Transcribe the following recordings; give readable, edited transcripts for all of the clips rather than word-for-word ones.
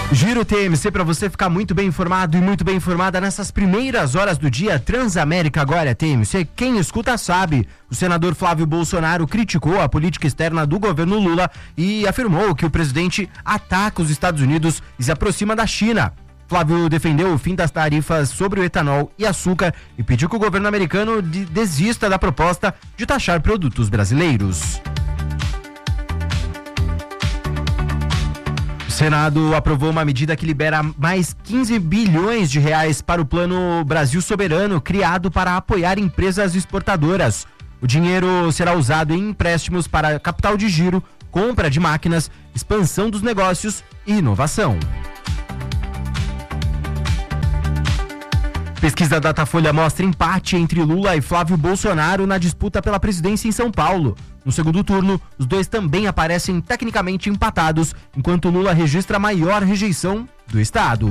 Giro TMC para você ficar muito bem informado e muito bem informada nessas primeiras horas do dia. Transamérica agora é TMC, quem escuta sabe. O senador Flávio Bolsonaro criticou a política externa do governo Lula e afirmou que o presidente ataca os Estados Unidos e se aproxima da China. Flávio defendeu o fim das tarifas sobre o etanol e açúcar e pediu que o governo americano desista da proposta de taxar produtos brasileiros. O Senado aprovou uma medida que libera mais 15 bilhões de reais para o Plano Brasil Soberano, criado para apoiar empresas exportadoras. O dinheiro será usado em empréstimos para capital de giro, compra de máquinas, expansão dos negócios e inovação. Pesquisa Datafolha mostra empate entre Lula e Flávio Bolsonaro na disputa pela presidência em São Paulo. No segundo turno, os dois também aparecem tecnicamente empatados, enquanto Lula registra a maior rejeição do estado.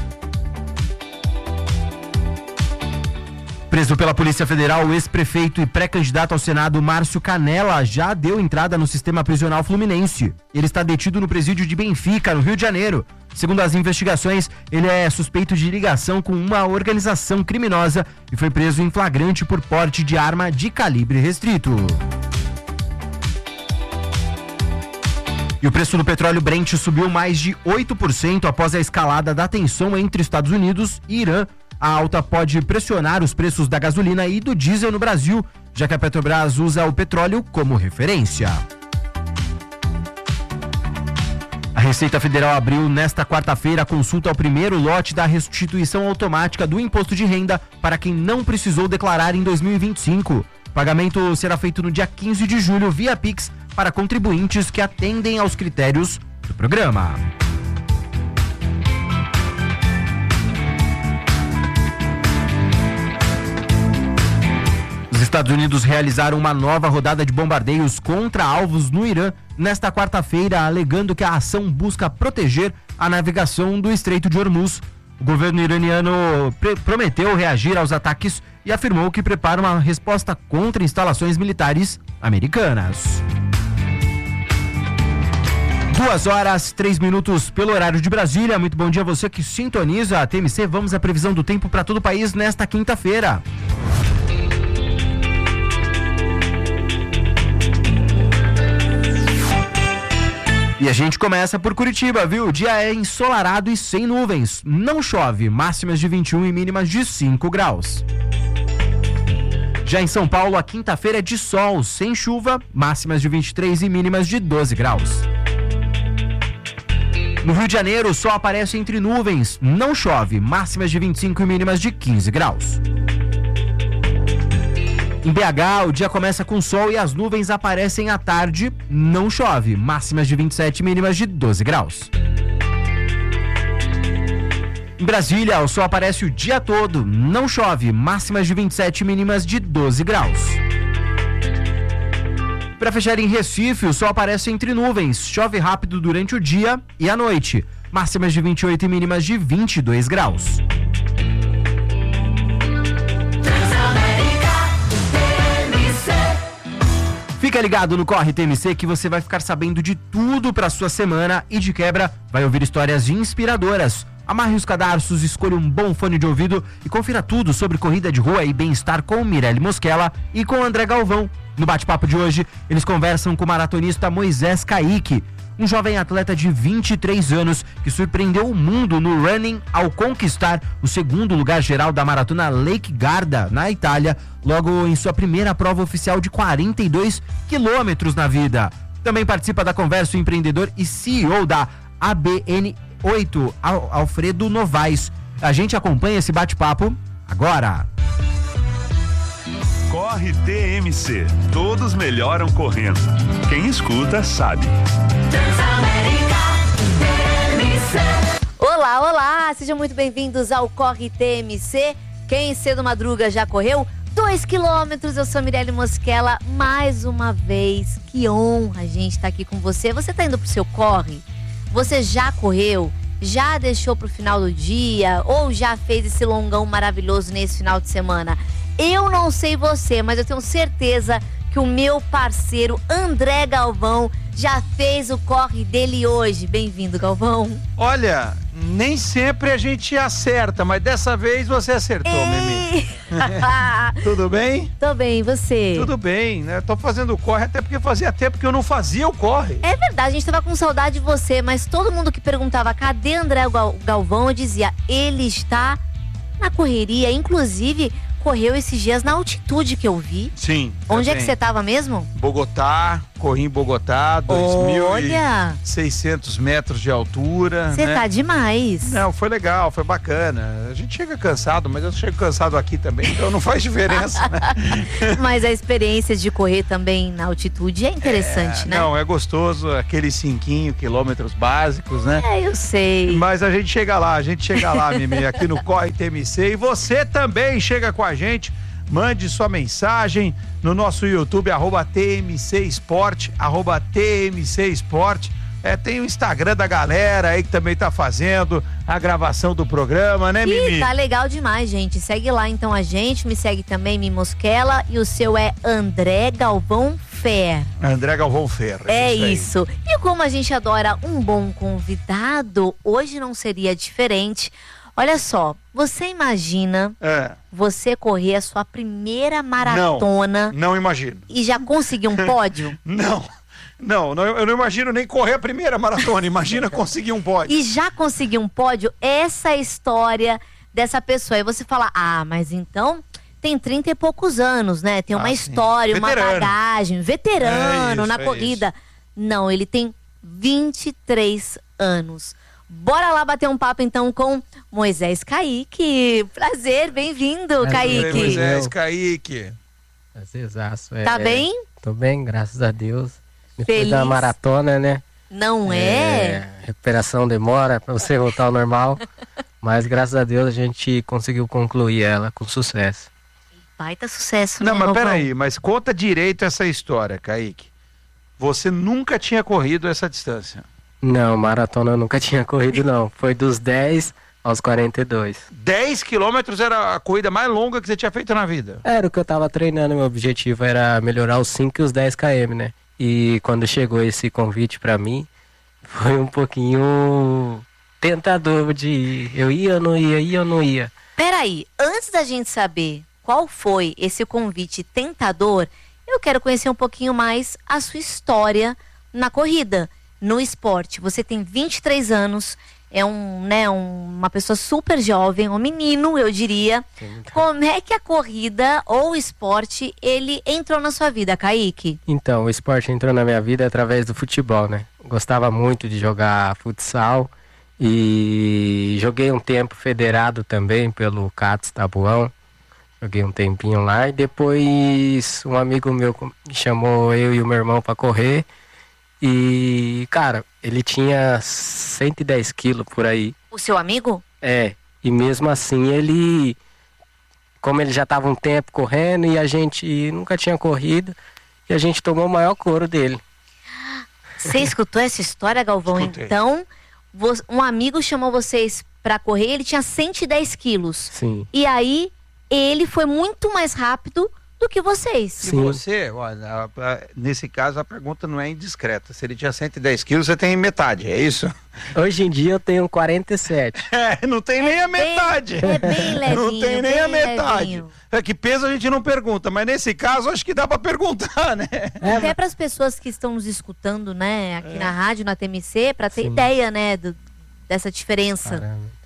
Preso pela Polícia Federal, o ex-prefeito e pré-candidato ao Senado Márcio Canella já deu entrada no sistema prisional fluminense. Ele está detido no presídio de Benfica, no Rio de Janeiro. Segundo as investigações, ele é suspeito de ligação com uma organização criminosa e foi preso em flagrante por porte de arma de calibre restrito. E o preço do petróleo Brent subiu mais de 8% após a escalada da tensão entre Estados Unidos e Irã. A alta pode pressionar os preços da gasolina e do diesel no Brasil, já que a Petrobras usa o petróleo como referência. A Receita Federal abriu nesta quarta-feira a consulta ao primeiro lote da restituição automática do imposto de renda para quem não precisou declarar em 2025. O pagamento será feito no dia 15 de julho via Pix para contribuintes que atendem aos critérios do programa. Os Estados Unidos realizaram uma nova rodada de bombardeios contra alvos no Irã nesta quarta-feira, alegando que a ação busca proteger a navegação do Estreito de Hormuz. O governo iraniano prometeu reagir aos ataques e afirmou que prepara uma resposta contra instalações militares americanas. 2h03 pelo horário de Brasília. Muito bom dia a você que sintoniza a TMC. Vamos à previsão do tempo para todo o país nesta quinta-feira. E a gente começa por Curitiba, viu? O dia é ensolarado e sem nuvens. Não chove, máximas de 21 e mínimas de 5 graus. Já em São Paulo, a quinta-feira é de sol, sem chuva, máximas de 23 e mínimas de 12 graus. No Rio de Janeiro, o sol aparece entre nuvens, não chove, máximas de 25 e mínimas de 15 graus. Em BH, o dia começa com sol e as nuvens aparecem à tarde, não chove, máximas de 27 e mínimas de 12 graus. Em Brasília, o sol aparece o dia todo, não chove, máximas de 27 e mínimas de 12 graus. Para fechar em Recife, o sol aparece entre nuvens, chove rápido durante o dia e a noite, máximas de 28 e mínimas de 22 graus. Fica ligado no Corre TMC que você vai ficar sabendo de tudo para sua semana e de quebra vai ouvir histórias inspiradoras. Amarre os cadarços, escolha um bom fone de ouvido e confira tudo sobre corrida de rua e bem-estar com Mirelle Mosquela e com André Galvão. No bate-papo de hoje, eles conversam com o maratonista Moisés Kaique, um jovem atleta de 23 anos que surpreendeu o mundo no running ao conquistar o segundo lugar geral da maratona Lake Garda, na Itália, logo em sua primeira prova oficial de 42 quilômetros na vida. Também participa da conversa o empreendedor e CEO da ABN8, Alfredo Novaes. A gente acompanha esse bate-papo agora. Corre TMC, todos melhoram correndo. Quem escuta sabe. Olá, olá, sejam muito bem-vindos ao Corre TMC. Quem cedo madruga já correu 2 quilômetros, eu sou Mirelle Mosquela, mais uma vez, que honra a gente estar aqui com você. Você tá indo pro seu corre? Você já correu? Já deixou pro final do dia? Ou já fez esse longão maravilhoso nesse final de semana? Eu não sei você, mas eu tenho certeza que que o meu parceiro André Galvão já fez o corre dele hoje. Bem-vindo, Galvão. Olha, nem sempre a gente acerta, mas dessa vez você acertou, Mimi. Tudo bem? Tô bem, e você? Tudo bem, né? Tô fazendo o corre até porque fazia tempo que eu não fazia o corre. É verdade, a gente tava com saudade de você, mas todo mundo que perguntava cadê André Galvão, eu dizia, ele está na correria, inclusive correu esses dias na altitude que eu vi. Sim. Onde é que você tava mesmo? Bogotá, corri em Bogotá, Olha! 2.600 metros de altura. Você tá demais. Não, foi legal, foi bacana. A gente chega cansado, mas eu chego cansado aqui também, então não faz diferença, né? Mas a experiência de correr também na altitude é interessante, né? Não, é gostoso, aqueles 5 quilômetros básicos, né? Eu sei. Mas a gente chega lá, Mimi, aqui no Corre TMC. E você também chega com a gente. Mande sua mensagem no nosso YouTube, @TMC Esporte, @TMC Esporte. Tem o Instagram da galera aí que também tá fazendo a gravação do programa, né, Mimi? Tá legal demais, gente. Segue lá então a gente, me segue também, Mimi Mosquela, e o seu é André Galvão Fer. André Galvão Fer. É isso. E como a gente adora um bom convidado, hoje não seria diferente. Olha só, você imagina você correr a sua primeira maratona? Não imagino. E já conseguir um pódio? Não, eu não imagino nem correr a primeira maratona, imagina conseguir um pódio. E já conseguir um pódio, essa é a história dessa pessoa. Aí você fala, mas então tem 30 e poucos anos, né? Tem uma história, uma bagagem, veterano na corrida. Não, ele tem 23 anos. Bora lá bater um papo então com Moisés Kaique. Prazer, bem-vindo, Kaique. Moisés Kaique. Prazerzaço. Tá bem? Tô bem, graças a Deus. Feliz. Depois da maratona, né? Não é? Recuperação demora pra você voltar ao normal. Mas graças a Deus a gente conseguiu concluir ela com sucesso. Baita sucesso, né? Não, mas Galvão? peraí, mas conta direito essa história, Kaique. Você nunca tinha corrido essa distância? Não, maratona eu nunca tinha corrido, não. Foi dos 10 aos 42. 10 quilômetros era a corrida mais longa que você tinha feito na vida? Era o que eu tava treinando, meu objetivo era melhorar os 5 e os 10 km, né? E quando chegou esse convite pra mim, foi um pouquinho tentador de ir. Eu ia ou não ia. Peraí, antes da gente saber qual foi esse convite tentador, eu quero conhecer um pouquinho mais a sua história na corrida, no esporte. Você tem 23 anos, é uma pessoa super jovem, um menino, eu diria. Como é que a corrida ou o esporte, ele entrou na sua vida, Kaique? Então, o esporte entrou na minha vida através do futebol, né? Gostava muito de jogar futsal e joguei um tempo federado também pelo CATS Tabuão. Joguei um tempinho lá e depois um amigo meu me chamou, eu e o meu irmão, para correr. E, cara, ele tinha 110 quilos por aí. O seu amigo? E mesmo assim ele, como ele já estava um tempo correndo e a gente nunca tinha corrido, e a gente tomou o maior couro dele. Você escutou essa história, Galvão? Escutei. Então, um amigo chamou vocês pra correr, ele tinha 110 quilos. Sim. E aí, ele foi muito mais rápido do que vocês. Se Sim. você, olha, nesse caso a pergunta não é indiscreta. Se ele tinha 110 quilos, você tem metade, é isso? Hoje em dia eu tenho 47. Não tem nem a metade. É bem levinho. Não tem nem a bem metade. levinho. Que peso a gente não pergunta, mas nesse caso acho que dá pra perguntar, né? Até para as pessoas que estão nos escutando, né, aqui na rádio, na TMC, para ter Sim. ideia, né, dessa diferença. Caramba.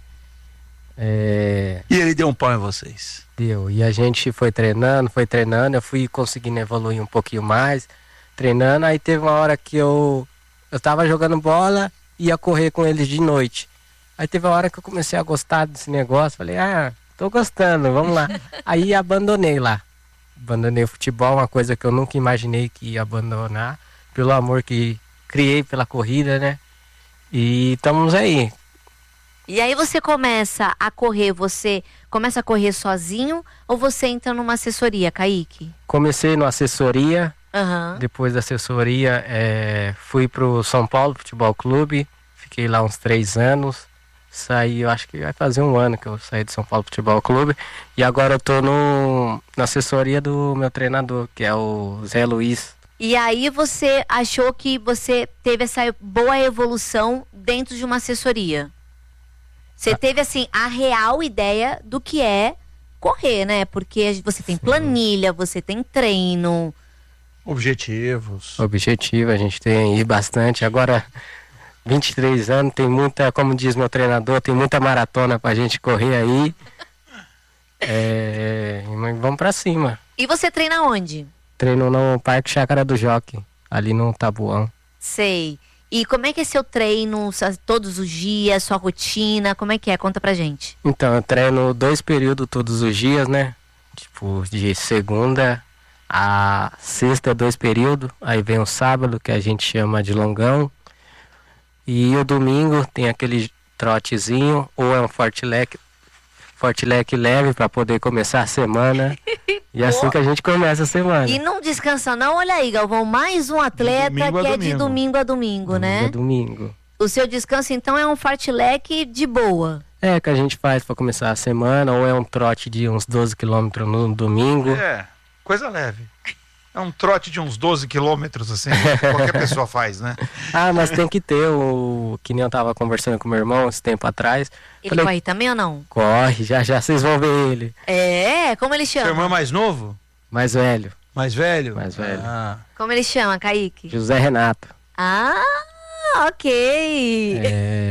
E ele deu um pau em vocês. Deu. E a gente foi treinando, eu fui conseguindo evoluir um pouquinho mais, treinando. Aí teve uma hora que eu tava jogando bola e ia correr com eles de noite. Aí teve uma hora que eu comecei a gostar desse negócio, falei, tô gostando, vamos lá. Aí abandonei lá. Abandonei o futebol, uma coisa que eu nunca imaginei que ia abandonar, pelo amor que criei pela corrida, né? E estamos aí. E aí você começa a correr sozinho ou você entra numa assessoria, Kaique? Comecei numa assessoria, Aham. depois da assessoria fui pro São Paulo Futebol Clube, fiquei lá uns 3 anos. Saí, eu acho que vai fazer um ano que eu saí do São Paulo Futebol Clube. E agora eu tô na assessoria do meu treinador, que é o Zé Luiz. E aí você achou que você teve essa boa evolução dentro de uma assessoria? Você teve, assim, a real ideia do que é correr, né? Porque você tem planilha, você tem treino. Objetivos. Objetivo, a gente tem aí bastante. Agora, 23 anos, tem muita, como diz meu treinador, tem muita maratona pra gente correr aí. Mas vamos pra cima. E você treina onde? Treino no Parque Chácara do Jockey, ali no Tabuão. Sei. E como é que é seu treino, todos os dias, sua rotina, como é que é? Conta pra gente. Então, eu treino 2 períodos todos os dias, né? Tipo, de segunda a sexta, 2 períodos. Aí vem o sábado, que a gente chama de longão. E o domingo tem aquele trotezinho, ou é um forte-leque leve para poder começar a semana. E é assim que a gente começa a semana. E não descansa não, olha aí, Galvão, mais um atleta que é de domingo a domingo, né? Domingo. O seu descanso então é um fartlek de boa. É, que a gente faz para começar a semana, ou é um trote de uns 12 quilômetros no domingo. É, coisa leve. É um trote de uns 12 quilômetros, assim, qualquer pessoa faz, né? Ah, mas tem que ter que nem eu tava conversando com meu irmão esse tempo atrás. Ele corre também ou não? Corre, já vocês vão ver ele. É, como ele chama? Seu irmão é mais novo? Mais velho. Mais velho? Mais velho. Ah. Como ele chama, Kaique? José Renato. Ah, ok.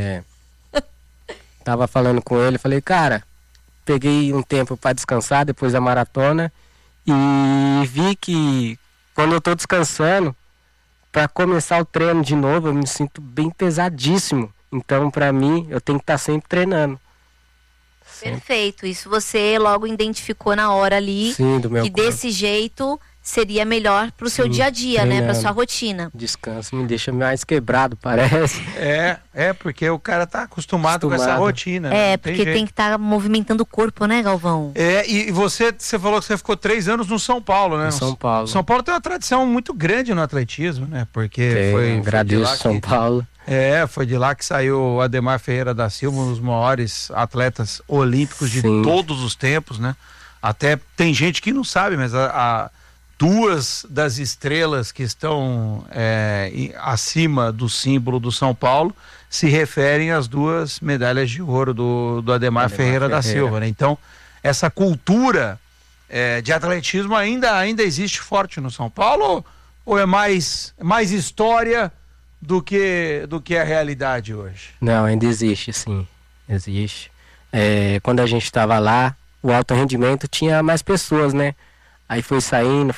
Tava falando com ele, falei, cara, peguei um tempo para descansar depois da maratona e vi que quando eu tô descansando, para começar o treino de novo, eu me sinto bem pesadíssimo. Então, para mim, eu tenho que estar sempre treinando. Perfeito, isso você logo identificou na hora ali. Sim, do meu que corpo. Desse jeito seria melhor pro seu dia a dia, né? Pra sua rotina. Descanso me deixa mais quebrado, parece. Porque o cara tá acostumado com essa rotina. É, porque tem que estar movimentando o corpo, né, Galvão? E você falou que você ficou 3 anos no São Paulo, né? No São Paulo. São Paulo tem uma tradição muito grande no atletismo, né? Porque agradeço São Paulo. Foi de lá que saiu o Ademar Ferreira da Silva, um dos maiores atletas olímpicos de todos os tempos, né? Até tem gente que não sabe, mas duas das estrelas que estão acima do símbolo do São Paulo se referem às 2 medalhas de ouro do Ademar Ferreira da Silva, né? Então, essa cultura de atletismo ainda existe forte no São Paulo ou é mais história do que a realidade hoje? Não, ainda existe, sim. Existe. Quando a gente estava lá, o alto rendimento tinha mais pessoas, né? Aí foi saindo,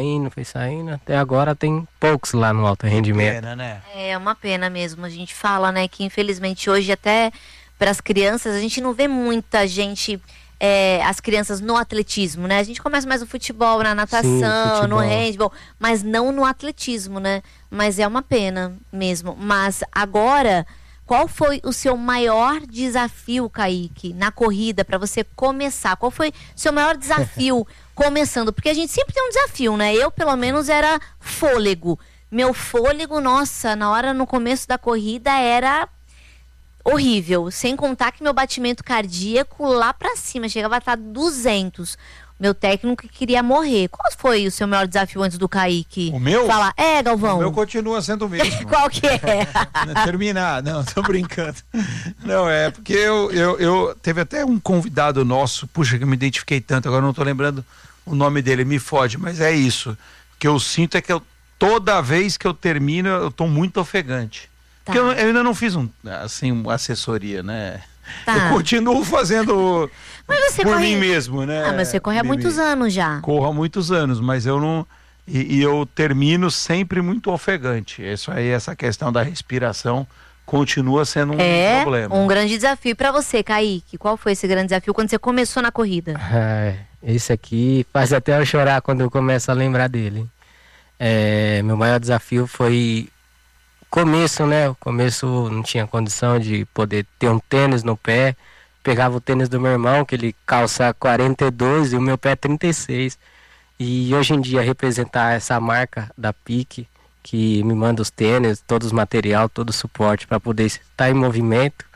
até agora tem poucos lá no alto rendimento. Pena, né? É uma pena mesmo, a gente fala, né, que infelizmente hoje até para as crianças, a gente não vê muita gente, as crianças no atletismo, né? A gente começa mais no futebol, na natação, no handball, mas não no atletismo, né? Mas é uma pena mesmo. Mas agora, qual foi o seu maior desafio, Kaique, na corrida, para você começar? Qual foi o seu maior desafio começando? Porque a gente sempre tem um desafio, né? Eu, pelo menos, era fôlego. Meu fôlego, nossa, no começo da corrida era horrível. Sem contar que meu batimento cardíaco lá pra cima, chegava a estar 200. Meu técnico queria morrer. Qual foi o seu maior desafio antes do Kaique? O meu? Fala, Galvão. O meu continua sendo o mesmo. Qual que é? Terminar. Não, tô brincando. Não, porque eu teve até um convidado nosso, puxa, que eu me identifiquei tanto, agora não tô lembrando o nome dele, me fode, mas é isso. O que eu sinto é que toda vez que eu termino, eu tô muito ofegante. Tá. Porque eu ainda não fiz uma assessoria, né? Tá. Eu continuo fazendo mas você por mim mesmo, né? Mas você corre há muitos anos já. Corro há muitos anos, mas eu não... E eu termino sempre muito ofegante. Isso aí, essa questão da respiração continua sendo um problema. Um grande desafio para você, Kaique. Qual foi esse grande desafio quando você começou na corrida? Esse aqui faz até eu chorar quando eu começo a lembrar dele. Meu maior desafio foi começo, né? O começo não tinha condição de poder ter um tênis no pé. Pegava o tênis do meu irmão, que ele calça 42 e o meu pé 36. E hoje em dia representar essa marca da Pique, que me manda os tênis, todos os material, todo o suporte para poder estar em movimento,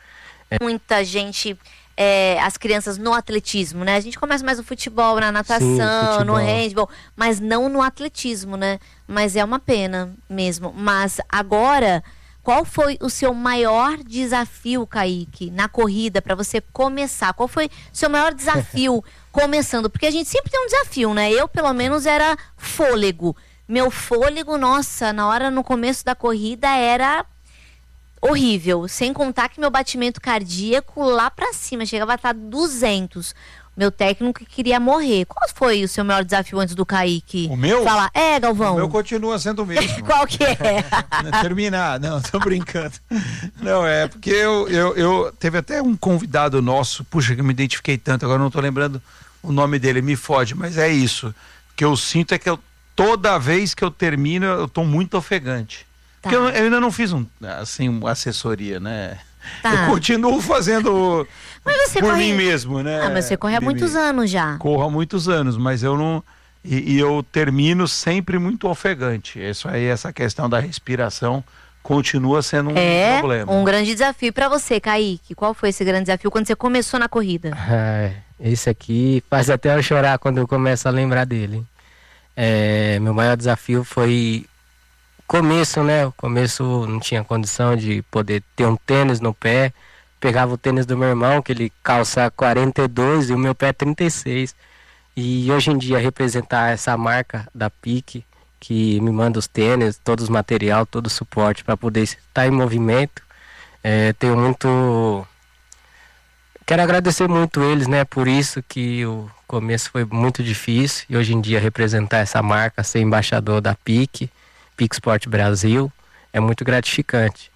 Muita gente, as crianças no atletismo, né? A gente começa mais no futebol, na natação, Sim, no futebol. handball, mas não no atletismo, né? Mas é uma pena mesmo. Mas agora, qual foi o seu maior desafio, Kaique, na corrida, para você começar? Qual foi o seu maior desafio começando? Porque a gente sempre tem um desafio, né? Eu, pelo menos, era fôlego. Meu fôlego, nossa, no começo da corrida era horrível. Sem contar que meu batimento cardíaco lá pra cima, chegava a estar 200. Meu técnico queria morrer. Qual foi o seu maior desafio antes do Kaique? O meu? Fala, Galvão. O meu continua sendo o mesmo. Qual que é? Terminar, não, tô brincando. Não, é porque eu teve até um convidado nosso, puxa, que eu me identifiquei tanto, agora não tô lembrando o nome dele, me fode, mas é isso. O que eu sinto é que toda vez que eu termino, eu tô muito ofegante. Tá. Porque eu ainda não fiz uma assessoria, né? Tá. Eu continuo fazendo Mas você por corre... mim mesmo, né? Ah, mas você corre há muitos anos já. Corro há muitos anos, mas eu não... E eu termino sempre muito ofegante. Isso aí, essa questão da respiração continua sendo um problema. Um grande desafio para você, Kaique. Qual foi esse grande desafio quando você começou na corrida? Esse aqui faz até eu chorar quando eu começo a lembrar dele. Meu maior desafio foi começo, né? O começo não tinha condição de poder ter um tênis no pé. Pegava o tênis do meu irmão, que ele calça 42 e o meu pé 36. E hoje em dia representar essa marca da PIC, que me manda os tênis, todo os material, todo o suporte para poder estar em movimento. Tenho muito... Quero agradecer muito eles, né? Por isso que o começo foi muito difícil. E hoje em dia representar essa marca, ser embaixador da PIC Sport Brasil, é muito gratificante.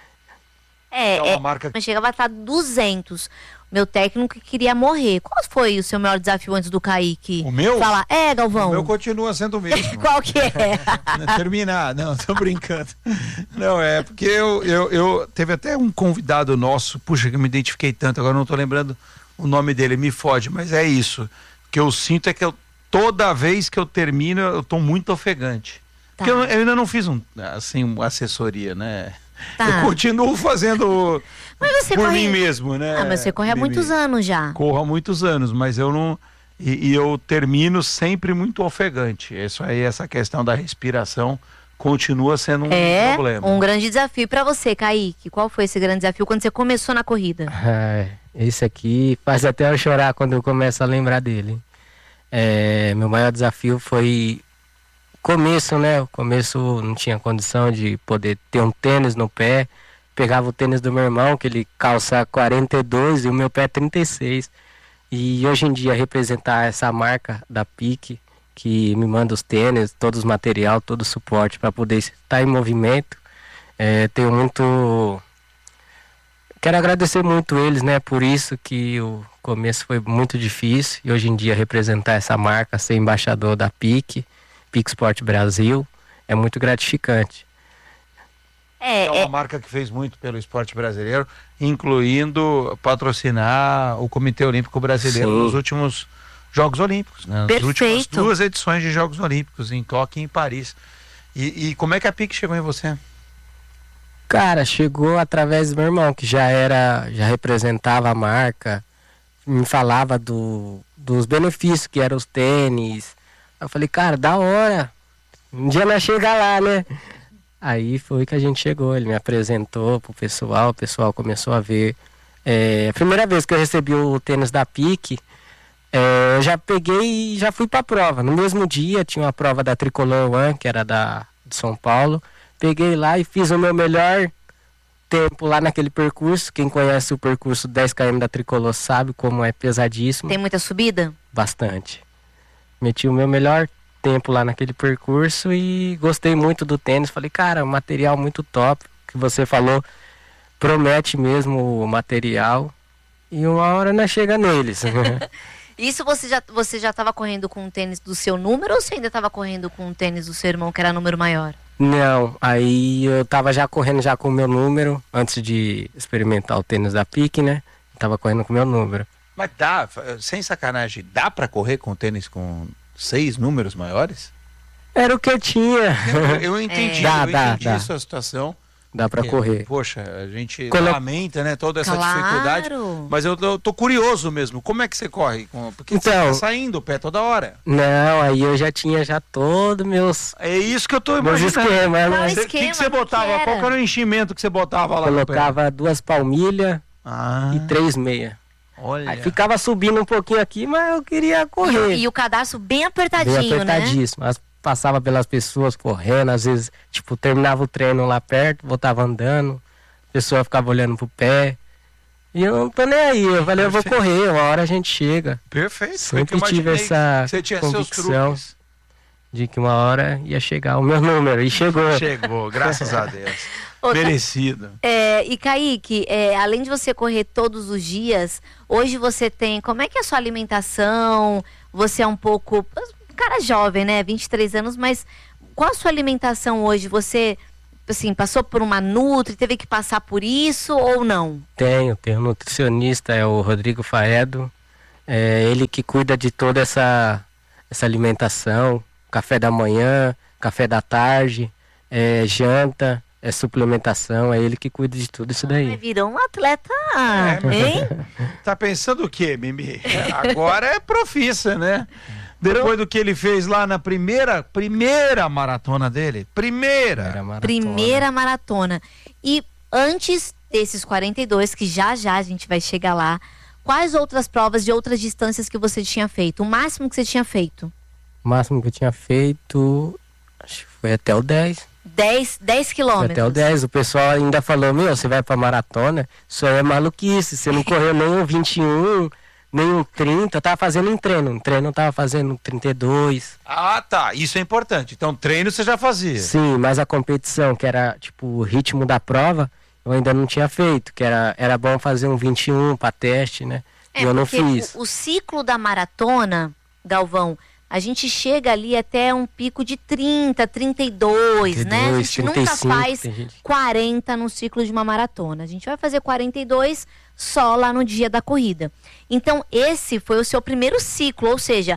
Uma marca... Mas chegava a estar 200. Meu técnico queria morrer. Qual foi o seu maior desafio antes do Kaique? O meu? Fala, Galvão. O meu continua sendo o mesmo. Qual que é? Terminar, não, tô brincando. Não, é porque eu teve até um convidado nosso, puxa, que eu me identifiquei tanto, agora não tô lembrando o nome dele, me fode, mas é isso. O que eu sinto é que toda vez que eu termino, eu tô muito ofegante. Tá. Porque eu ainda não fiz uma assessoria, né? Tá. Eu continuo fazendo Mas você por corre... mim mesmo, né? Ah, mas você corre há muitos anos já. Corro há muitos anos, mas eu não... E eu termino sempre muito ofegante. Isso aí, essa questão da respiração continua sendo um problema. Um grande desafio para você, Kaique. Qual foi esse grande desafio quando você começou na corrida? Esse aqui faz até eu chorar quando eu começo a lembrar dele. Meu maior desafio foi começo, né? O começo não tinha condição de poder ter um tênis no pé. Pegava o tênis do meu irmão, que ele calça 42 e o meu pé 36. E hoje em dia representar essa marca da PIC, que me manda os tênis, todo os material, todo o suporte para poder estar em movimento. Tenho muito... Quero agradecer muito eles, né? Por isso que o começo foi muito difícil. E hoje em dia representar essa marca, ser embaixador da PIC Sport Brasil, é muito gratificante. É uma marca que fez muito pelo esporte brasileiro, incluindo patrocinar o Comitê Olímpico Brasileiro nos últimos Jogos Olímpicos, né? Nas últimas 2 edições de Jogos Olímpicos, em Tóquio e em Paris. E como é que a PIC chegou em você? Cara, chegou através do meu irmão, que já representava a marca, me falava dos benefícios que eram os tênis. Eu falei, cara, da hora, um dia nós chega lá, né? Aí foi que a gente chegou, ele me apresentou pro pessoal, o pessoal começou a ver. A primeira vez que eu recebi o tênis da PIC, eu já peguei e já fui pra prova. No mesmo dia tinha uma prova da Tricolor One, que era de São Paulo. Peguei lá e fiz o meu melhor tempo lá naquele percurso. Quem conhece o percurso 10 km da Tricolor sabe como é pesadíssimo. Tem muita subida? Bastante. Meti o meu melhor tempo lá naquele percurso e gostei muito do tênis. Falei, cara, material muito top, que você falou, promete mesmo o material. E uma hora nós chega neles. Isso você já estava correndo com um tênis do seu número ou você ainda estava correndo com um tênis do seu irmão que era número maior? Não, aí eu tava já correndo já com o meu número, antes de experimentar o tênis da PIC, né? Eu tava correndo com o meu número. Mas dá, sem sacanagem, dá pra correr com tênis com 6 números maiores? Era o que eu tinha. Eu entendi, Dá. a sua situação. Dá pra correr. Poxa, a gente Quando eu- lamenta, né, toda essa Claro. dificuldade. Mas eu tô curioso mesmo. Como é que você corre? Porque você Então- tá saindo o pé toda hora. Não, aí eu já tinha todos meus É isso que eu tô meus imaginando. esquemas, Qual né? O que esquema? você botava? Que era? Qual que era o enchimento que você botava lá no pé? Colocava 2 palmilhas Ah, e 3 meias. olha. Aí ficava subindo um pouquinho aqui, mas eu queria correr. E o cadarço bem Bem apertadinho, né? apertadíssimo. Mas passava pelas pessoas correndo, às vezes, tipo, terminava o treino lá perto, voltava andando, a pessoa ficava olhando pro pé. E eu não tô nem aí, eu falei, eu vou correr, uma hora a gente chega. Perfeito. Foi que eu Sempre tive imaginei essa que você tinha seus convicção truques. de que uma hora ia chegar o meu número, e chegou. Chegou, graças a Deus. Outra- Merecido. E Kaique, além de você correr todos os dias, hoje você tem. Como é que é a sua alimentação? Você é um pouco. Cara jovem, né? 23 anos, mas qual a sua alimentação hoje? Você, assim, passou por uma nutri, teve que passar por isso ou não? Tenho um nutricionista, é o Rodrigo Faedo. É ele que cuida de toda essa alimentação. Café da manhã, café da tarde, janta, suplementação. É ele que cuida de tudo isso daí. Virou um atleta, hein? Tá pensando o quê, Mimi? Agora é profissa, né? Depois do que ele fez lá na primeira maratona dele. Primeira maratona. E antes desses 42, que já a gente vai chegar lá, quais outras provas de outras distâncias que você tinha feito? O máximo que você tinha feito? O máximo que eu tinha feito, acho que foi até o 10. 10 Foi quilômetros. até o 10. O pessoal ainda falou, você vai pra maratona, isso aí é maluquice. Você não correu nem um 21, nem um 30. Eu tava fazendo um treino eu tava fazendo 32. Ah, tá. Isso é importante. Então, treino você já fazia. Sim, mas a competição, que era tipo o ritmo da prova, eu ainda não tinha feito. Que era bom fazer um 21 pra teste, né? E eu não porque fiz. O ciclo da maratona, Galvão, a gente chega ali até um pico de 30, 32, né? A gente 35, nunca faz tem gente- 40 no ciclo de uma maratona. A gente vai fazer 42 só lá no dia da corrida. Então, esse foi o seu primeiro ciclo, ou seja,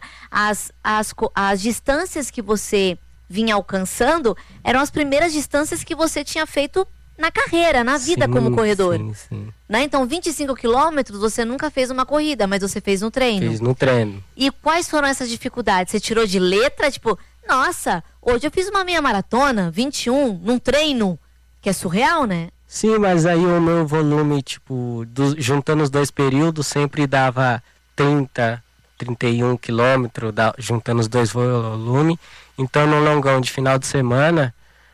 as distâncias que você vinha alcançando eram as primeiras distâncias que você tinha feito na carreira, na vida Sim, como corredor. Sim. Né? Então, 25 quilômetros você nunca fez uma corrida, mas você fez um treino. Fiz no treino. E quais foram essas dificuldades? Você tirou de letra, tipo, nossa, hoje eu fiz uma meia maratona, 21, num treino, que é surreal, né? Sim, mas aí o meu volume, tipo, juntando os 2 períodos, sempre dava 30, 31 quilômetros, juntando os 2 volumes. Então, no longão de final de semana,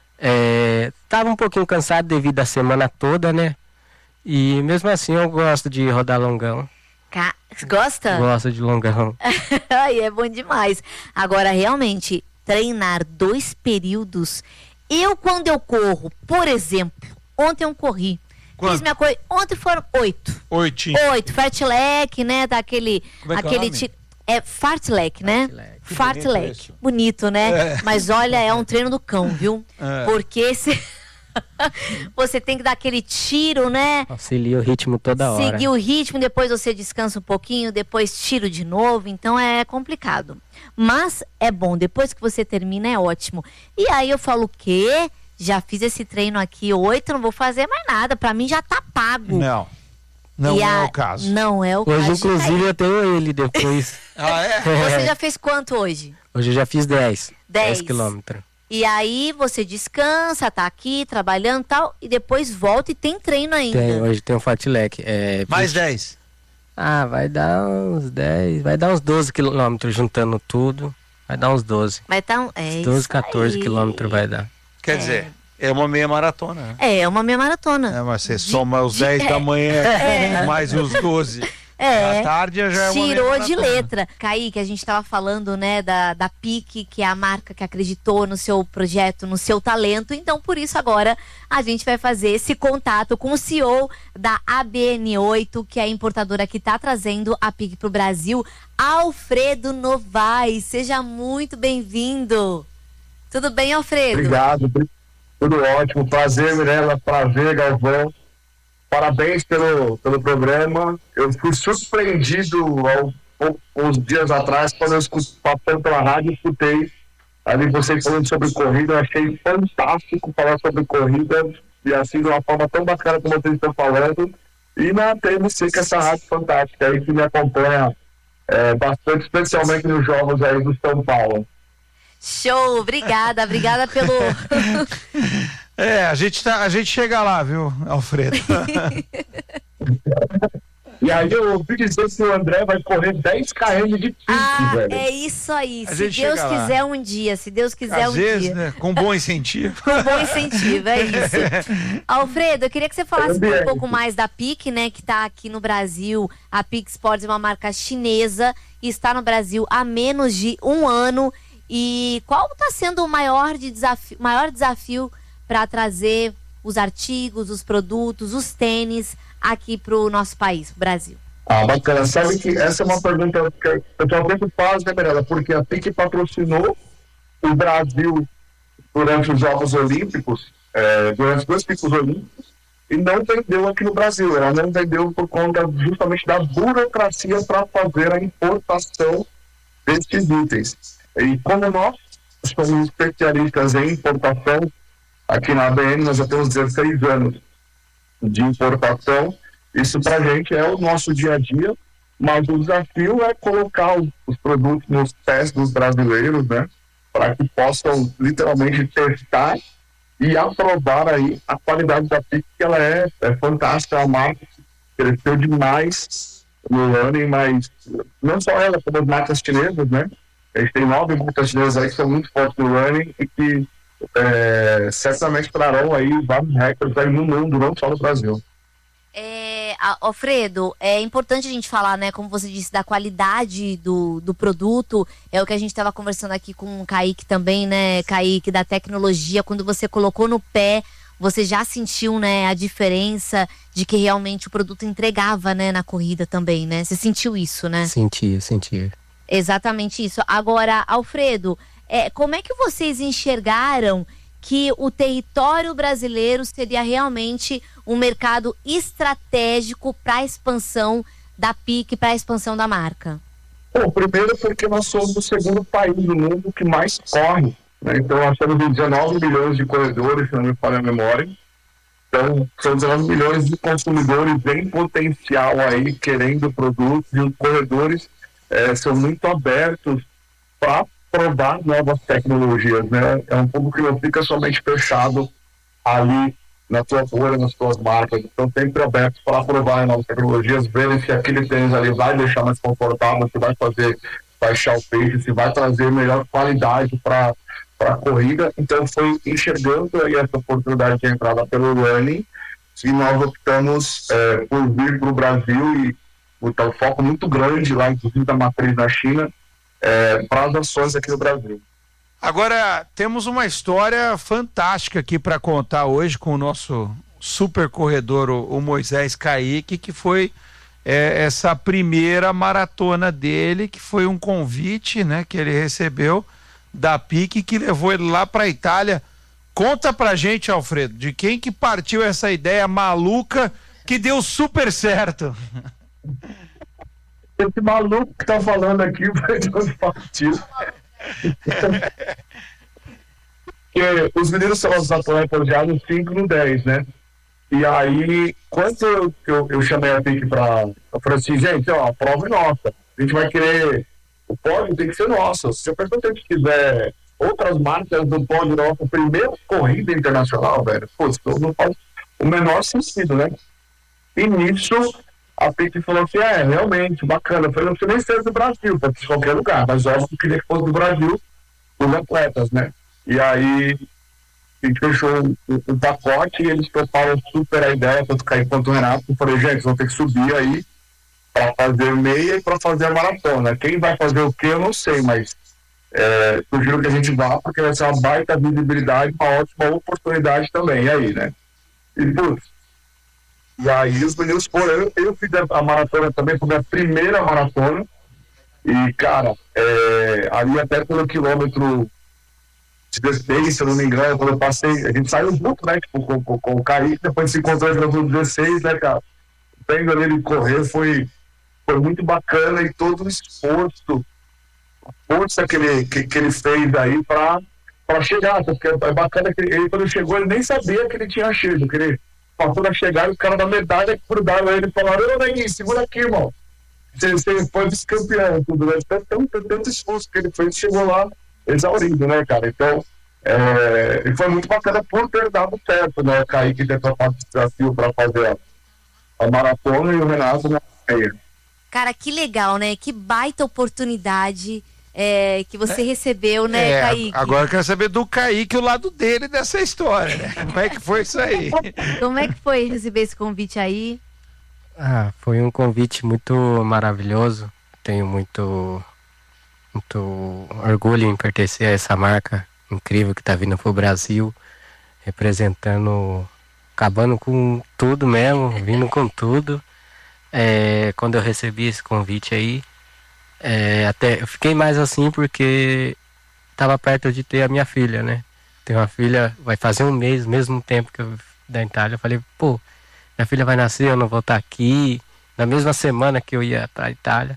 tava um pouquinho cansado devido à semana toda, né? E mesmo assim eu gosto de rodar longão. Gosta? Gosto de longão. Ai, é bom demais. Agora, realmente, treinar 2 períodos. Quando eu corro, por exemplo, ontem eu corri. Quanto? Fiz minha coisa. Ontem foram 8. 8. 8, fartlek, né? Daquele. Como é que é o nome? Fartlek, né? Que Fartlek. bonito isso. Bonito, né? Mas olha, é um treino do cão, viu? É. Porque você tem que dar aquele tiro, né? Auxilia o ritmo toda hora. Seguir o ritmo, depois você descansa um pouquinho, depois tiro de novo, então é complicado. Mas é bom, depois que você termina é ótimo. E aí eu falo o quê? Já fiz esse treino aqui 8, não vou fazer mais nada, pra mim já tá pago. Não é o caso. Não é o Hoje, caso. inclusive, eu tenho ele depois. Ah, é? Você já fez quanto hoje? Hoje eu já fiz 10. 10 quilômetros. E aí você descansa, tá aqui trabalhando e tal, e depois volta e tem treino ainda. Hoje tem um fartlek. Mais 10. Ah, vai dar uns 10, vai dar uns 12 quilômetros juntando tudo. Vai dar uns 12. Mas tá, 12, 14 aí. quilômetros vai dar. Quer dizer, é uma meia maratona, né? É uma meia maratona. Mas você soma os 10 da manhã mais os 12. À tarde já é uma meia Tirou de maratona. letra. Kaique, a gente tava falando, né, da PIC, que é a marca que acreditou no seu projeto, no seu talento. Então, por isso, agora, a gente vai fazer esse contato com o CEO da ABN8, que é a importadora que tá trazendo a PIC pro Brasil, Alfredo Novaes. Seja muito bem-vindo. Tudo bem, Alfredo? Obrigado, tudo ótimo. Prazer, Mirella, prazer, Galvão. Parabéns pelo programa. Eu fui surpreendido uns dias atrás, quando eu passando pela rádio, escutei ali vocês falando sobre corrida. Eu achei fantástico falar sobre corrida. e assim de uma forma tão bacana como vocês estão falando, e na TMC, que é essa rádio fantástica aí que me acompanha bastante, especialmente nos jogos aí do São Paulo. Show, obrigada pelo... A gente chega lá, viu, Alfredo? E aí eu ouvi dizer que o André vai correr 10 km de pique, velho. É isso aí. A Se gente Deus chega lá. quiser um dia, se Deus quiser Às um vezes, dia. né? Com bom incentivo. Com bom incentivo, é isso. Alfredo, eu queria que você falasse um pouco mais da PIC, né, que está aqui no Brasil. A PIC Sports é uma marca chinesa e está no Brasil há menos de um ano. E qual está sendo o maior desafio para trazer os artigos, os produtos, os tênis aqui para o nosso país, pro Brasil? Bacana. Sabe que essa é uma pergunta que o pessoal sempre faz, né, Mirella? Porque a PIC patrocinou o Brasil durante os Jogos Olímpicos, durante 2 picos olímpicos, e não vendeu aqui no Brasil. Ela não vendeu por conta justamente da burocracia para fazer a importação desses itens. E como nós somos especialistas em importação, aqui na ABN nós já temos 16 anos de importação, isso para a gente é o nosso dia a dia, mas o desafio é colocar os produtos nos pés dos brasileiros, né, para que possam literalmente testar e aprovar aí a qualidade da PIC, que ela é fantástica, a marca cresceu demais no ano, mas não só ela, como as marcas chinesas, né, a gente tem 9 marcas chinesas aí que são muito fortes no running e que certamente trarão aí vários recordes aí no mundo, não só no Brasil. Alfredo, é importante a gente falar, né, como você disse, da qualidade do produto. É o que a gente estava conversando aqui com o Kaique também, né, Kaique, da tecnologia. Quando você colocou no pé, você já sentiu, né, a diferença de que realmente o produto entregava, né, na corrida também, né? Você sentiu isso, né? Sentia. Exatamente isso. Agora, Alfredo, como é que vocês enxergaram que o território brasileiro seria realmente um mercado estratégico para a expansão da PIC, para a expansão da marca? Bom, primeiro porque nós somos o segundo país do mundo que mais corre, né? Então nós temos 19 milhões de corredores, se não me falha a memória. Então são 19 milhões de consumidores em potencial aí, querendo produtos, e os corredores são muito abertos para provar novas tecnologias, né? É um público que não fica somente fechado ali na tua bolha, nas tuas marcas. Então, sempre aberto para provar novas tecnologias, verem se aquele tênis ali vai deixar mais confortável, se vai fazer baixar o peso, se vai trazer melhor qualidade para a corrida. Então, foi enxergando aí essa oportunidade de entrada pelo running, e nós optamos por vir para o Brasil e botar um foco muito grande lá, inclusive da matriz na China, para as ações aqui no Brasil. Agora, temos uma história fantástica aqui para contar hoje com o nosso super corredor, o Moisés Kaique, que foi essa primeira maratona dele, que foi um convite, né, que ele recebeu da PIC, que levou ele lá para a Itália. Conta pra gente, Alfredo, de quem que partiu essa ideia maluca que deu super certo. Esse maluco que tá falando aqui vai ter um partido. Porque os meninos são os atletas já no 5 e no 10, né? E aí, quando eu chamei a PIC eu falei assim, gente, ó, a prova é nossa. A gente vai querer. O pódio tem que ser nosso. Se a pessoa quiser outras marcas do pódio nosso, primeira corrida internacional, velho, pô, isso não faz o menor sentido, né? E nisso, a PIC falou assim, realmente, bacana. Eu falei, não precisa nem ser do Brasil, pode ser de qualquer lugar, mas óbvio que eu queria que fosse do Brasil, os atletas, né? E aí, a gente fechou um pacote e eles toparam super a ideia, tanto o Kaique quanto o Renato. Eu falei, gente, vão ter que subir aí para fazer meia e para fazer a maratona. Quem vai fazer o quê, eu não sei, mas sugiro que a gente vá, porque vai ser uma baita visibilidade, uma ótima oportunidade também. E aí, né? E aí os meninos foram, eu fiz a maratona também, foi a minha primeira maratona, e cara, ali até pelo quilômetro 16, se eu não me engano, quando eu passei, a gente saiu junto, né, tipo, com o Kaique, depois se encontrou no 16, né, cara, vendo ele correr foi muito bacana, e todo o esforço, a força que ele fez aí para para chegar, porque é bacana que ele, quando chegou, ele nem sabia que ele tinha chego, que ele passou a chegar e os caras da medalha grudaram ele e falaram: ô, Neguinho, segura aqui, irmão. Você foi vice-campeão, tudo, né? Tanto esforço que ele fez, chegou lá exaurido, né, cara? Então, e foi muito bacana por ter dado certo, né? O Kaique ter topado esse desafio para fazer a maratona e o Renato na meia. Cara, que legal, né? Que baita oportunidade que você recebeu, né, Kaique? Agora eu quero saber do Kaique o lado dele dessa história, né? Como é que foi isso aí? Como é que foi receber esse convite aí? Foi um convite muito maravilhoso. Tenho muito orgulho em pertencer a essa marca incrível que tá vindo pro Brasil, representando, acabando com tudo mesmo, vindo com tudo. Quando eu recebi esse convite aí, até eu fiquei mais assim porque tava perto de ter a minha filha, né? Tenho uma filha, vai fazer um mês, mesmo tempo que eu da Itália. Eu falei, pô, minha filha vai nascer, eu não vou estar aqui. Na mesma semana que eu ia pra Itália.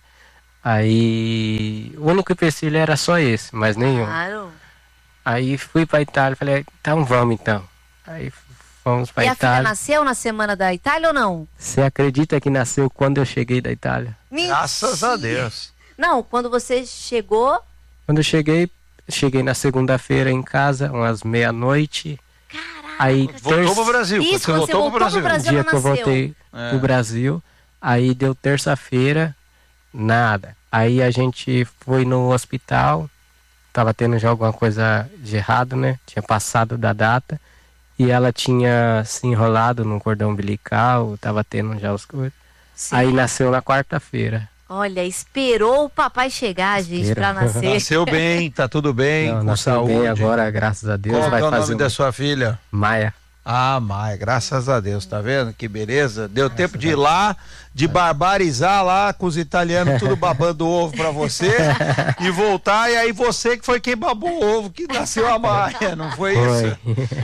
Aí, o único empecilho era só esse, mas nenhum. Claro. Aí fui pra Itália, falei, então vamos então. Aí fomos pra E a Itália. filha nasceu na semana da Itália ou não? Você acredita que nasceu quando eu cheguei da Itália? Graças a Deus. Não, quando você chegou... Quando eu cheguei na segunda-feira em casa, umas meia-noite. Caraca. Aí Voltou pro Brasil. Isso, quando você voltou pro Brasil, dia ela que eu nasceu. voltei pro Brasil, aí deu terça-feira, nada. Aí a gente foi no hospital, tava tendo já alguma coisa de errado, né? Tinha passado da data. E ela tinha se enrolado no cordão umbilical, tava tendo já os coisas. Aí nasceu na quarta-feira. Olha, esperou o papai chegar, gente, pra nascer. Nasceu bem, tá tudo bem, Não, com nasceu saúde. bem agora, graças a Deus. Qual vai é o fazer nome da sua filha? Maia. Ah, Maia, graças a Deus, tá vendo? Que beleza. Deu tempo de ir lá, de barbarizar lá com os italianos tudo babando ovo pra você e voltar, e aí você que foi quem babou o ovo, que nasceu a Maia, não foi isso?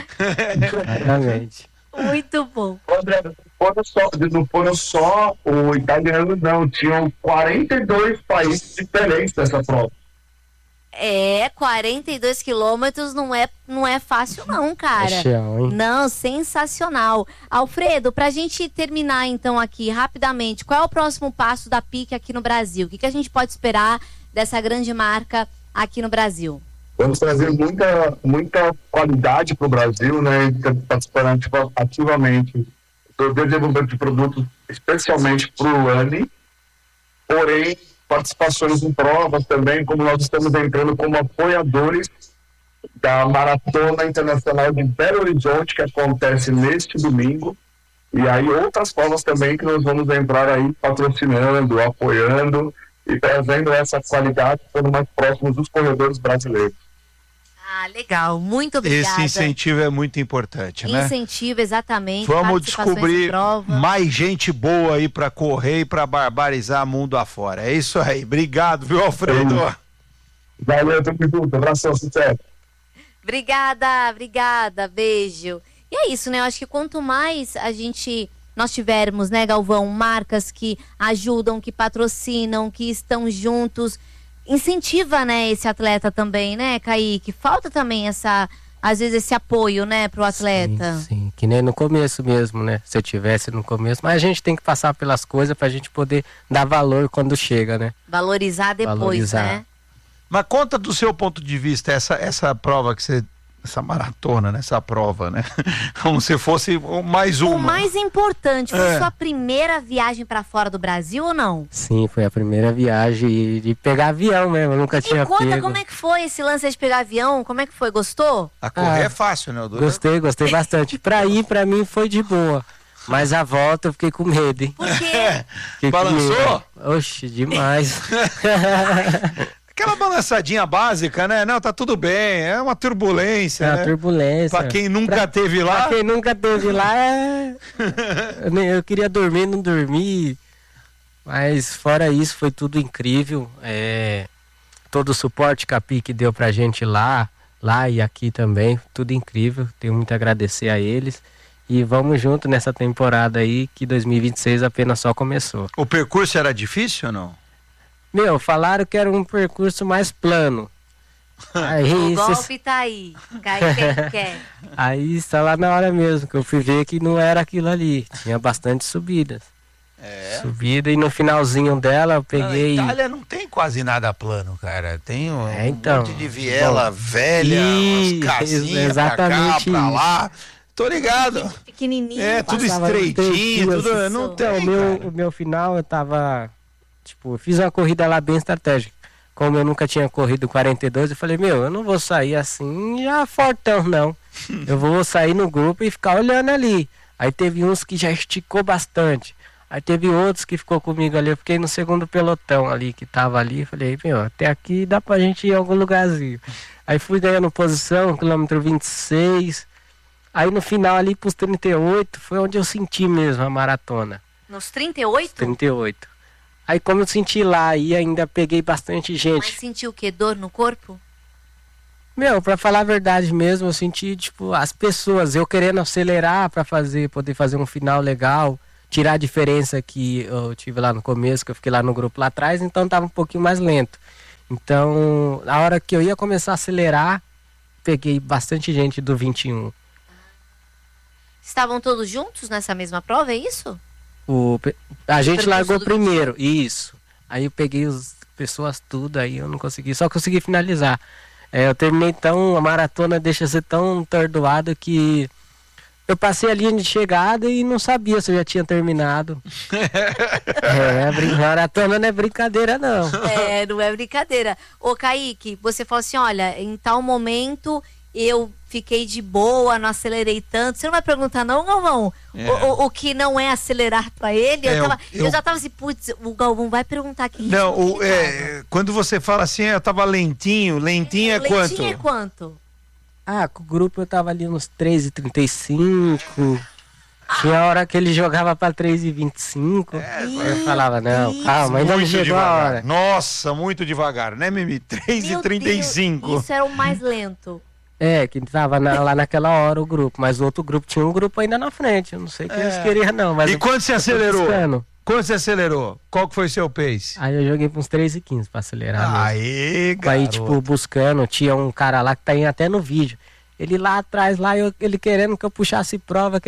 Exatamente. Muito bom. André, não foram só o italiano, não. Tinham 42 países diferentes nessa prova. 42 quilômetros não é fácil não, cara. Chão, hein? Não, sensacional. Alfredo, pra gente terminar então aqui rapidamente, qual é o próximo passo da PIC aqui no Brasil? O que a gente pode esperar dessa grande marca aqui no Brasil? Vamos trazer muita qualidade para o Brasil, né? Participando ativamente do desenvolvimento de produtos, especialmente para o ANI. Porém, participações em provas também, como nós estamos entrando como apoiadores da Maratona Internacional de Belo Horizonte, que acontece neste domingo. E aí outras provas também que nós vamos entrar aí patrocinando, apoiando e trazendo essa qualidade para mais próximos dos corredores brasileiros. Ah, legal. Muito obrigada. Esse incentivo é muito importante, né? Incentivo, exatamente. Vamos participações em descobrir prova. mais gente boa aí pra correr e pra barbarizar mundo afora. É isso aí. Obrigado, viu, Alfredo? Valeu, tamo junto. Abração, sucesso. Obrigada. Beijo. E é isso, né? Eu acho que quanto mais nós tivermos, né, Galvão, marcas que ajudam, que patrocinam, que estão juntos, incentiva, né, esse atleta também, né, Kaique? Falta também às vezes esse apoio, né, pro atleta. Sim, que nem no começo mesmo, né? Se eu tivesse no começo, mas a gente tem que passar pelas coisas pra gente poder dar valor quando chega, né? Valorizar depois, né? Mas conta do seu ponto de vista essa prova que você... Essa maratona, né? Essa prova, né? Como se fosse mais uma. O mais importante, foi sua primeira viagem pra fora do Brasil ou não? Sim, foi a primeira viagem de pegar avião mesmo, eu nunca tinha conta pego. Como é que foi esse lance de pegar avião, como é que foi, gostou? A correr é fácil, né? Gostei bastante. Pra mim foi de boa, mas a volta eu fiquei com medo, hein? Por quê? Balançou? Oxe, demais. Aquela balançadinha básica, né? Não, tá tudo bem, é uma turbulência, né? Turbulência. Pra quem nunca teve lá... Pra quem nunca teve lá, eu queria dormir, não dormi. Mas fora isso, foi tudo incrível. Todo o suporte que a PIC deu pra gente lá e aqui também, tudo incrível. Tenho muito a agradecer a eles. E vamos junto nessa temporada aí, que 2026 apenas só começou. O percurso era difícil ou não? Falaram que era um percurso mais plano. Aí, O cês- golpe tá aí. Cai quem quer. aí está lá na hora mesmo, que eu fui ver que não era aquilo ali. Tinha bastante subidas. Subida e no finalzinho dela eu peguei. Na Itália não tem quase nada plano, cara. Tem um então. monte de viela velha, umas casinhas pra cá, exatamente pra isso. lá. Tô ligado. Pequenininho. É, tudo Passava estreitinho, no tempo, tudo. assim. Não Então, tem. o Cara. meu final eu tava. Tipo, eu fiz uma corrida lá bem estratégica. Como eu nunca tinha corrido 42, eu falei, eu não vou sair assim já fortão, não. Eu vou sair no grupo e ficar olhando ali. Aí teve uns que já esticou bastante. Aí teve outros que ficou comigo ali. Eu fiquei no segundo pelotão ali, que tava ali. Falei, até aqui dá pra gente ir em algum lugarzinho. Aí fui ganhando posição, quilômetro 26. Aí no final ali pros 38, foi onde eu senti mesmo a maratona. Nos 38? 38. Aí como eu senti lá e ainda peguei bastante Mas gente. sentiu o quê? Dor no corpo? Pra falar a verdade mesmo, eu senti, tipo, as pessoas, eu querendo acelerar pra poder fazer um final legal, tirar a diferença que eu tive lá no começo, que eu fiquei lá no grupo lá atrás, então tava um pouquinho mais lento. Então, na hora que eu ia começar a acelerar, peguei bastante gente do 21. Estavam todos juntos nessa mesma prova, é isso? A gente percurso largou do primeiro, isso. Aí eu peguei as pessoas tudo, aí eu não consegui, só consegui finalizar. Eu terminei a maratona deixa ser tão atordoado que eu passei a linha de chegada e não sabia se eu já tinha terminado. Maratona não é brincadeira, não. É, não é brincadeira. Ô, Kaique, você falou assim, olha, em tal momento eu fiquei de boa, não acelerei tanto. Você não vai perguntar não, Galvão? O que não é acelerar pra ele? Eu já tava assim, putz, o Galvão vai perguntar aqui. Não, quando você fala assim, eu tava lentinho é quanto? Lentinho é quanto? Com o grupo eu tava ali nos 3h35. Tinha hora que ele jogava pra 3h25. Eu falava, não, calma, ainda não Muito chegou a devagar. hora. Nossa, muito devagar, né, Mimi? Meu 3h35. Deus, isso era o mais lento. Que tava lá naquela hora o grupo, mas o outro grupo tinha um grupo ainda na frente. Eu não sei o que eles queriam, não. Mas E quando você eu tô acelerou? buscando. Quando você acelerou? Qual que foi seu pace? Aí eu joguei pra uns 3h15 pra acelerar. mesmo. Aê, Aí, garoto. tipo, buscando, tinha um cara lá que tá indo até no vídeo. Ele lá atrás, ele querendo que eu puxasse prova.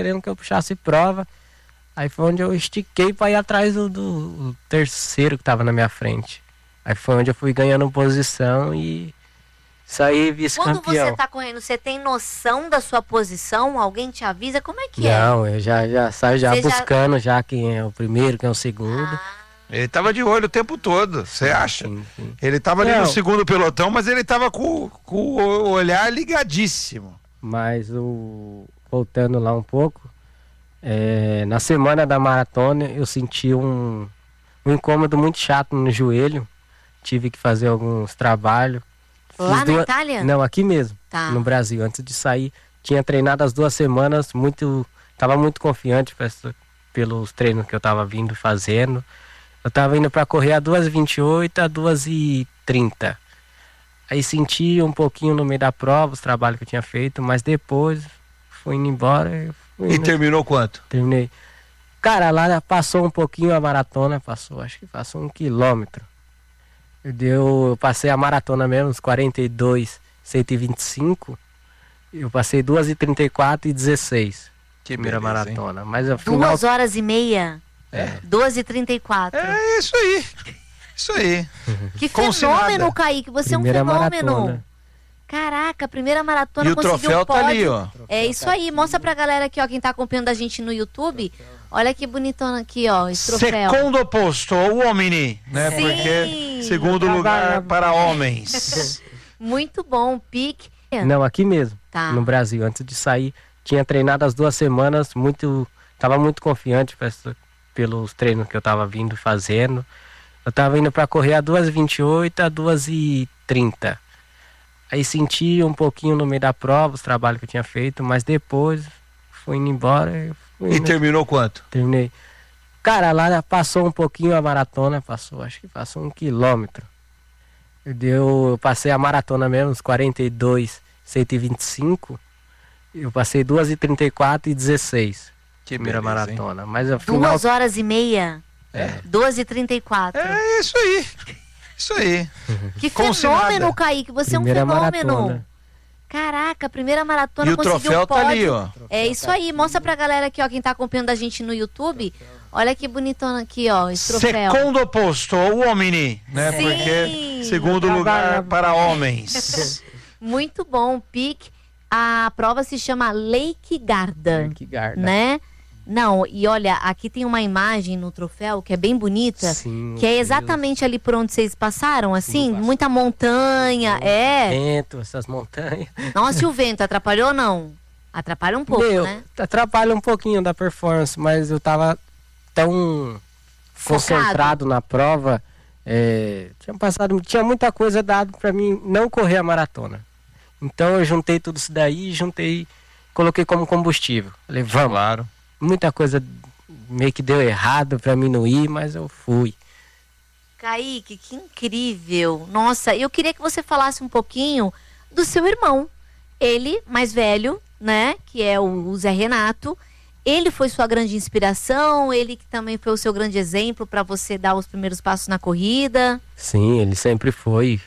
Aí foi onde eu estiquei pra ir atrás do terceiro que tava na minha frente. Aí foi onde eu fui ganhando posição e saí Quando vice-campeão. você tá correndo, você tem noção da sua posição? Alguém te avisa? Como é que é? Não, eu já saio Você já- buscando já quem é o primeiro, quem é o segundo. Ele tava de olho o tempo todo, você acha? Sim. Ele tava ali Não. no segundo pelotão, mas ele tava com o olhar ligadíssimo. Mas voltando lá um pouco, na semana da maratona eu senti um incômodo muito chato no joelho. Tive que fazer alguns trabalhos. Lá Fiz na Itália? Não, aqui mesmo, Tá. no Brasil. Antes de sair, tinha treinado as 2 semanas, tava muito confiante pelos treinos que eu tava vindo fazendo. Eu tava indo para correr a 2h28, a 2h30. Aí senti um pouquinho no meio da prova, os trabalhos que eu tinha feito, mas depois fui indo embora. E terminou quanto? Terminei. Cara, lá passou um pouquinho a maratona, acho que passou 1 quilômetro. Eu passei a maratona mesmo, uns 42, 125. Eu passei 2h34 e 16. Que Primeira beleza, hein? maratona. Mas no final. 2h30. 12h34. É isso aí. Isso aí. Que Consignada. fenômeno, Kaique. Você Primeira é um fenômeno. maratona. Caraca, primeira maratona, E o conseguiu troféu tá pódio. ali, ó. É isso aí. Mostra pra galera aqui, ó, quem tá acompanhando a gente no YouTube. Olha que bonitona aqui, ó, esse troféu. Segundo posto, o homem, né? Sim. Porque segundo lugar para homens. Muito bom, pique. Não, aqui mesmo, Tá. no Brasil. Antes de sair, tinha treinado as 2 semanas, tava muito confiante pelos treinos que eu tava vindo fazendo. Eu tava indo para correr a 2h28, a 2h30. Aí senti um pouquinho no meio da prova, os trabalhos que eu tinha feito, mas depois fui indo embora. E terminou quanto? Terminei. Cara, lá passou um pouquinho a maratona, acho que passou 1 quilômetro. Eu passei a maratona mesmo, uns 42, 125. Eu passei 2h34 e 16. Que Primeira beleza, hein? maratona. Mas no final. 2h30. 12h34. É isso aí. Isso aí. Que Como se fenômeno, nada. Kaique. Você Primeira é um fenômeno. maratona. Caraca, primeira maratona, E o conseguiu troféu tá ali, pódio. ó. É isso aí. Mostra pra galera aqui, ó, quem tá acompanhando a gente no YouTube. Olha que bonitona aqui, ó, esse troféu. Segundo posto, o Omni, né? Sim. Porque segundo lugar para homens. Muito bom, Pique. A prova se chama Lake Garda, Que garda. né? Não, e olha, aqui tem uma imagem no troféu que é bem bonita, Sim, que é Deus. exatamente ali por onde vocês passaram, assim, passamos. muita montanha, é. Vento, essas montanhas. Nossa, e o vento atrapalhou ou não? Atrapalha um pouco, Meu, né? atrapalha um pouquinho da performance, mas eu tava tão concentrado na prova. Tinha muita coisa dado pra mim não correr a maratona. Então eu juntei tudo isso daí, coloquei como combustível. Falei, vamos. Claro. Muita coisa meio que deu errado pra mim não ir, mas eu fui. Kaique, que incrível. Nossa, eu queria que você falasse um pouquinho do seu irmão. Ele, mais velho, né, que é o Zé Renato. Ele foi sua grande inspiração, ele que também foi o seu grande exemplo para você dar os primeiros passos na corrida. Sim, ele sempre foi.